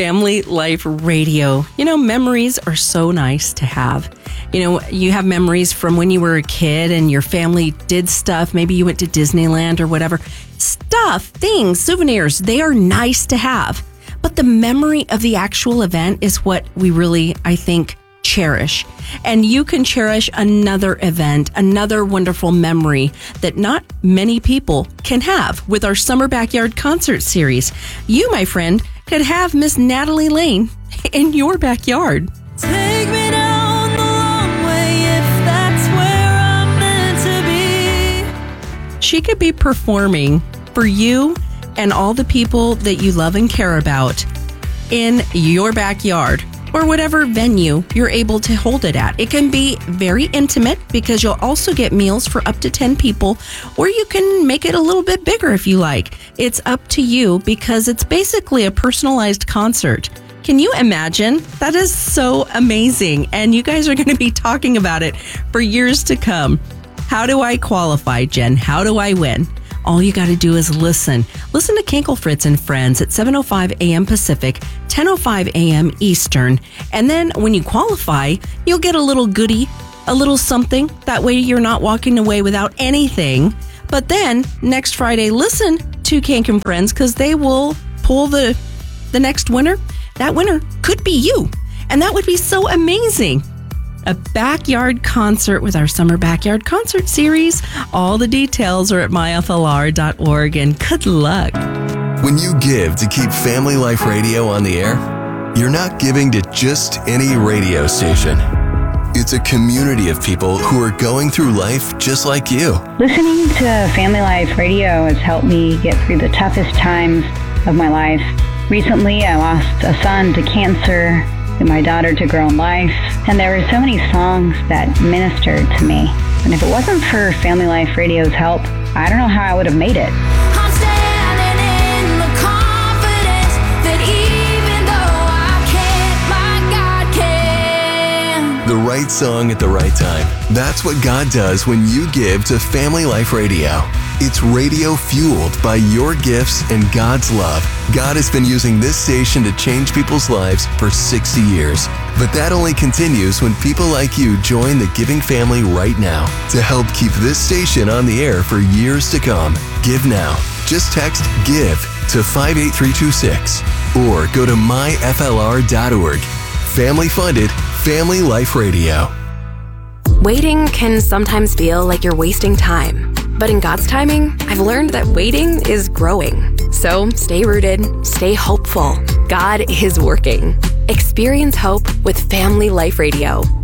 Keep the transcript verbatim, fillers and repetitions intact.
Family Life Radio. You know, memories are so nice to have. You know, you have memories from when you were a kid and your family did stuff. Maybe you went to Disneyland or whatever. Stuff, things, souvenirs, they are nice to have. But the memory of the actual event is what we really, I think, cherish. And you can cherish another event, another wonderful memory that not many people can have with our Summer Backyard Concert Series. You, my friend, could have Miss Natalie Lane in your backyard. Take me down the long way if that's where I'm meant to be. She could be performing for you and all the people that you love and care about in your backyard or whatever venue you're able to hold it at. It can be very intimate because you'll also get meals for up to ten people, or you can make it a little bit bigger if you like. It's up to you because it's basically a personalized concert. Can you imagine? That is so amazing. And you guys are going to be talking about it for years to come. How do I qualify, Jen? How do I win? All you got to do is listen. Listen to Kinkle Fritz and Friends at seven oh five a.m. Pacific, ten oh five a.m. Eastern. And then when you qualify, you'll get a little goodie, a little something. That way you're not walking away without anything. But then next Friday, listen to Kink and Friends because they will pull the, the next winner. That winner could be you. And that would be so amazing. A backyard concert with our Summer Backyard Concert Series. All the details are at my f l r dot org, and good luck. When you give to keep Family Life Radio on the air, you're not giving to just any radio station. It's a community of people who are going through life just like you. Listening to Family Life Radio has helped me get through the toughest times of my life. Recently, I lost a son to cancer and my daughter to grown life, and there were so many songs that ministered to me. And if it wasn't for Family Life Radio's help, I don't know how I would have made it. I'm standing in the confidence that even though I can't, my God can. The right song at the right time. That's what God does when you give to Family Life Radio. It's radio fueled by your gifts and God's love. God has been using this station to change people's lives for sixty years. But that only continues when people like you join the giving family right now to help keep this station on the air for years to come. Give now. Just text GIVE to five eight three two six or go to my f l r dot org. Family funded, Family Life Radio. Waiting can sometimes feel like you're wasting time. But in God's timing, I've learned that waiting is growing. So stay rooted, stay hopeful. God is working. Experience hope with Family Life Radio.